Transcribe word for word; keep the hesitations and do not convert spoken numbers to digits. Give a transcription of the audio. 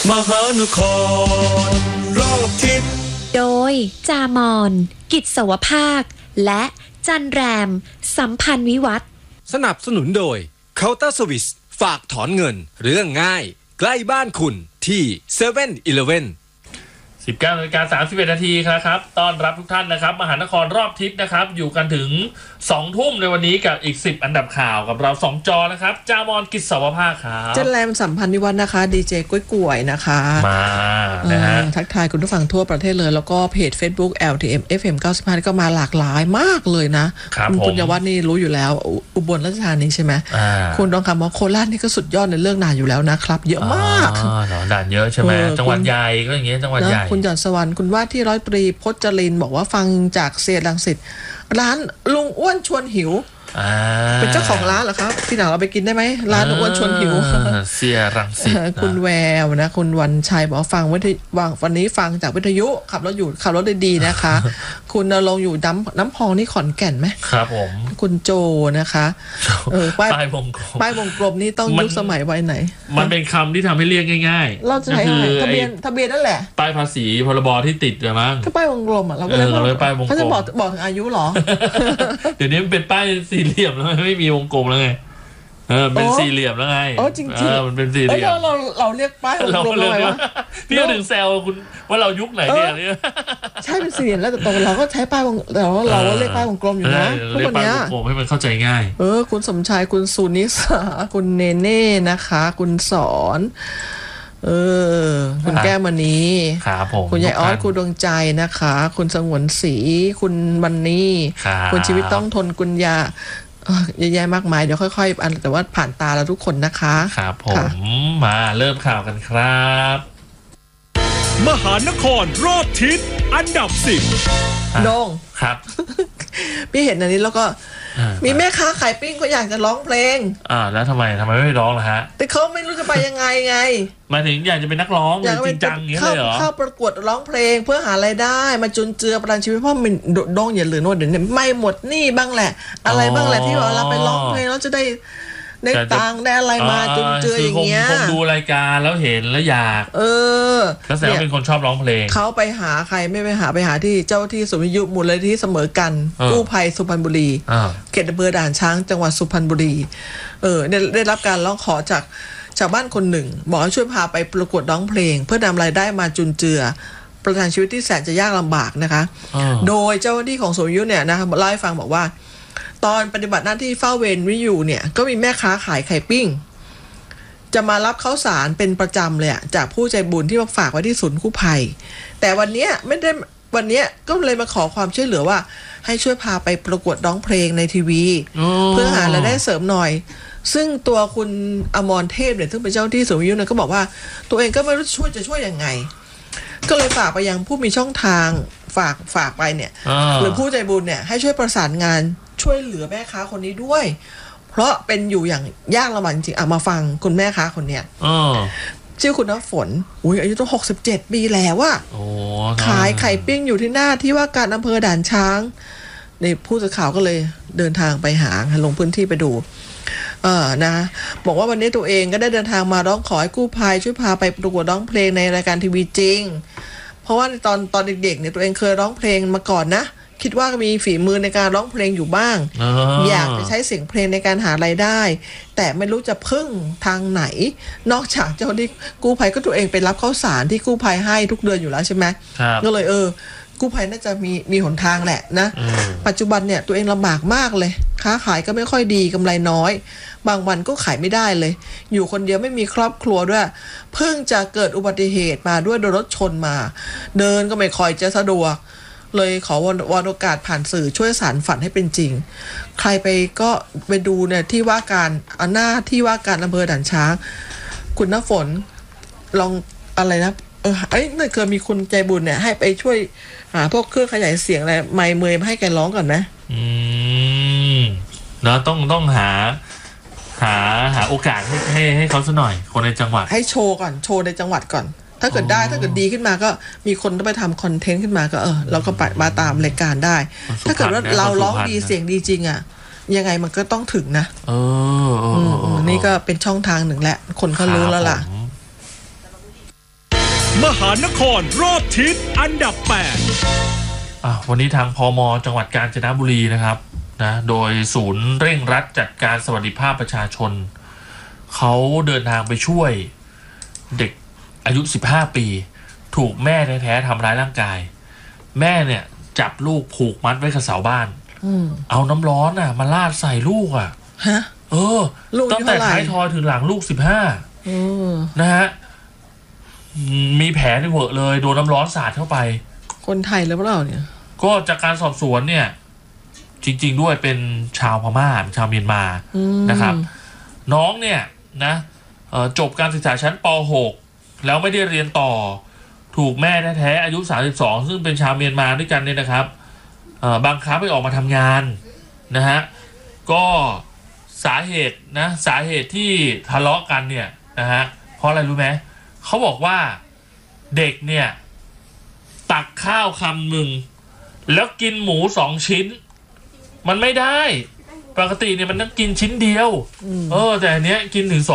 มหานครรอบทิศโดยจามอนกิจสวภาคและจันแรมสัมพันธ์วิวัฒน์สนับสนุนโดย Counter Service ฝากถอนเงินเรื่องง่ายใกล้บ้านคุณที่เซเว่นอีเลฟเว่นสิบเก้านาฬิกาสามสิบเอ็ดนาทีครับต้อนรับทุกท่านนะครับมหานครรอบทิศนะครับอยู่กันถึงสองทุ่มในวันนี้กับอีกสิบอันดับข่าวกับเราสองจอนะครับจามอนกิจสวภาครับจันแรมสัมพันธ์วิวัฒน์นะคะดีเจก้วยก่วยนะคะมานะฮะทักทายคุณผู้ฟังทั่วประเทศเลยแล้วก็เพจ Facebook แอล ที เอ็ม เอฟ เอ็ม เก้าสิบห้าก็มาหลากหลายมากเลยนะครับคุณปุญญวัฒน์นี่รู้อยู่แล้วอุบลราชธานีใช่ไหมคุณดองคำว่าโคราชนี่ก็สุดยอดในเรื่องด่านอยู่แล้วนะครับเยอะมากอ๋อด่านเยอะใช่ไหมจังหวัดใหญ่ก็อย่างเงี้ยจังหวัดใหญ่คุณหยอดสวรรค์คุณว่าที่ร้อยตรีพจรินบอกว่าฟังจากเสียรังสิตร้านลุงอ้วนชวนหิวเป็นเจ้าของร้านเหรอครับพี่หนาเราไปกินได้ไหมร้านลุงอ้วนชวนหิวเสียรังสิตคุณแววนะคุณวันชัยบอกว่าฟังวิทยุวันนี้ฟังจากวิทยุขับรถอยู่ขับรถดีๆนะคะคุณนรงค์อยู่น้ำน้ำพองนี่ขอนแก่นไหมครับผมคุณโจนะคะเออป้ายวงกลมป้ายวงกลมนี่ต้องยุคสมัยไว้ไหนมันเป็นคำที่ทำให้เรียกง่ายๆเราจะใช้ทะเบียนทะเบียนนั่นแหละป้ายภาษีพรบที่ติดอะมั้งก็ป้ายวงกลมอ่ะเราก็เลยป้ายวงกลมเขาจะบอกบอกถึงอายุหรอเดี๋ยวนี้มันเป็นป้ายสี่เหลี่ยมแล้วไม่มีวงกลมแล้วไงเออเป็นสี่เหลี่ยมแล้วไงโอ้จริงๆเออมันเป็นสี่เหลี่ยมเราเราเรียกป้ายวงกลมเลยวะพี่ก็ถึงแซวคุณว่าเรายุคไหนเนี่ยใช่เป็นสี่เหลี่ยมแล้วแต่ตรงเราก็ใช้ป้ายวงแต่ว่าเราเรียกป้ายวงกลมอยู่นะทุกคนเนี้ยเรียกป้ายวงกลมให้มันเข้าใจง่ายเออคุณสมชายคุณสุนิสาคุณเนเน่นะคะคุณสอนเออคุณแก้วมณีครับผมคุณยายออสคุณดวงใจนะคะคุณสงวนศรีคุณวันนี้คุณชีวิตต้องทนคุณยาเยอะแยะมากมายเดี๋ยวค่อยๆอันแต่ว่าผ่านตาแล้วทุกคนนะคะครับผมมาเริ่มข่าวกันครับมหานครรอบทิศอันดับสิบโด่งครับพี่เห็นอันนี้แล้วก็มีแม่ค้าขายปิ้งเขาอยากจะร้องเพลงอ่าแล้วทำไมทำไมไม่ร้องล่ะฮะแต่เขาไม่รู้จะไปยังไงไงหมายถึงอยากจะเป็นนักร้องจริงจังอย่างนี้เลยเหรอเข้าประกวดร้องเพลงเพื่อหารายได้มาจุนเจือประทังชีวิตเพราะมันโด่งอย่าลืมว่าเดี๋ยวนี้ไม่หมดหนี้บ้างแหละอะไรบ้างแหละที่เราไปร้องเพลงแล้วจะได้ได้ตังได้อะไรมาจุนเจืออย่างเงี้ยคงดูรายการแล้วเห็นแล้วอยากเออแล้วแสดงว่าเป็นคนชอบร้องเพลงเขาไปหาใครไม่ไปหาไปหาที่เจ้าที่ศูนย์วิทยุมูลนิธิเสมอกันกู้ภัยสุพรรณบุรีเขตอำเภอด่านช้างจังหวัดสุพรรณบุรีเออได้ได้รับการร้องขอจากชาวบ้านคนหนึ่งบอกให้ช่วยพาไปประกวดร้องเพลงเพื่อนำรายได้มาจุนเจือประทังชีวิตที่แสนจะยากลำบากนะคะโดยเจ้าหน้าที่ของศูนย์วิทยุเนี่ยนะเล่าให้ฟังบอกว่าตอนปฏิบัติหน้าที่เฝ้าเวรวิทยุเนี่ยก็มีแม่ค้าขายไข่ปิ้งจะมารับข้าวสารเป็นประจำเลยอะจากผู้ใจบุญที่มาฝากไว้ที่ศูนย์กู้ภัยแต่วันนี้ไม่ได้วันนี้ก็เลยมาขอความช่วยเหลือว่าให้ช่วยพาไปประกวดร้องเพลงในทีวีเพื่อหารายได้เสริมหน่อยซึ่งตัวคุณอมรเทพเนี่ยซึ่งเป็นเจ้าที่ศูนย์วิทยุเนี่ยก็บอกว่าตัวเองก็ไม่รู้ช่วยจะช่วยยังไงก็เลยฝากไปยังผู้มีช่องทางฝากฝากไปเนี่ยหรือผู้ใจบุญเนี่ยให้ช่วยประสานงานช่วยเหลือแม่ค้าคนนี้ด้วยเพราะเป็นอยู่อย่างยากลำบากจริงๆอ่ะมาฟังคุณแม่ค้าคนเนี้ยชื่อคุณน้ำฝนอุ้ยอายุต้องหกสิบเจ็ดปีแล้วอะขายไข่ปิ้งอยู่ที่หน้าที่ว่าการอำเภอด่านช้างในผู้สื่อข่าวก็เลยเดินทางไปหาลงพื้นที่ไปดูเออนะบอกว่าวันนี้ตัวเองก็ได้เดินทางมาร้องขอให้กู้ภัยช่วยพาไปประกวดร้องเพลงในรายการทีวีจริงเพราะว่าตอนตอนเด็กๆเนี่ยตัวเองเคยร้องเพลงมาก่อนนะคิดว่ามีฝีมือในการร้องเพลงอยู่บ้าง อ, อยากจะใช้เสียงเพลงในการหารายได้แต่ไม่รู้จะพึ่งทางไหนนอกจากเจ้าที่กู้ภัยก็ตัวเองไปรับข้าวสารที่กู้ภัยให้ทุกเดือนอยู่แล้วใช่ไหมก็เลยเออกู้ภัยน่าจะมีมีหนทางแหละนะปัจจุบันเนี่ยตัวเองลำบากมากเลยค้าขายก็ไม่ค่อยดีกำไรน้อยบางวันก็ขายไม่ได้เลยอยู่คนเดียวไม่มีครอบครัวด้วยเพิ่งจะเกิดอุบัติเหตุมาด้วยโดนรถชนมาเดินก็ไม่ค่อยจะสะดวกเลยขอวันโอกาสผ่านสื่อช่วยสานฝันให้เป็นจริงใครไปก็ไปดูเนี่ยที่ว่าการเอาหน้าที่ว่าการอำเภอด่านช้างคุณน้ำฝนลองอะไรนะเออไอ้เนี่ยเคยมีคุณใจบุญเนี่ยให้ไปช่วยหาพวกเครื่องขยายเสียงอะไรไมค์เมย์มาให้แกร้องก่อนไหมอืมเนาะต้องต้องหาหาหาโอกาสให้ให้ให้เขาซะหน่อยคนในจังหวัดให้โชว์ก่อนโชว์ในจังหวัดก่อนถ้าเกิดได้ถ้าเกิดดีขึ้นมาก็มีคนต้องไปทำคอนเทนต์ขึ้นมาก็เออเราก็ไปมาตามรายการได้ถ้าเกิดว่าเราร้องดีเสียงดีจริงอ่ะยังไงมันก็ต้องถึงนะเออนี่ก็เป็นช่องทางหนึ่งแหละคนเขารู้แล้วล่ะมหานครรอบทิศอันดับแปดอ่ะวันนี้ทางพม.จังหวัดกาญจนบุรีนะครับนะโดยศูนย์เร่งรัดจัดการสวัสดิภาพประชาชนเขาเดินทางไปช่วยเด็กอายุสิบห้าปีถูกแม่แท้ๆทำร้ายร่างกายแม่เนี่ยจับลูกผูกมัดไว้กับเสาบ้านเอาน้ำร้อนอ่ะมาลาดใส่ลูกอ่ะฮะเออตั้งแต่ท้ายทอยถึงหลังลูกสิบห้านะฮะมีแผลในเวอะเลยโดนน้ำร้อนสาดเข้าไปคนไทยหรือเปล่าเนี่ยก็จากการสอบสวนเนี่ยจริงๆด้วยเป็นชาวพม่าชาวเมียนมานะครับน้องเนี่ยนะจบการศึกษาชั้นป หก แล้วไม่ได้เรียนต่อถูกแม่แท้ๆอายุสามสิบสองซึ่งเป็นชาวเมียนมาด้วยกันเนี่ยนะครับบังคับให้ออกมาทำงานนะฮะก็สาเหตุนะสาเหตุที่ทะเลาะกันเนี่ยนะฮะเพราะอะไรรู้ไหมเขาบอกว่าเด็กเนี่ยตักข้าวคำหนึ่งแล้วกินหมูสองชิ้นมันไม่ได้ปกติเนี่ยมันต้องกินชิ้นเดียวเออแต่อันเนี้ยกินถึงสอง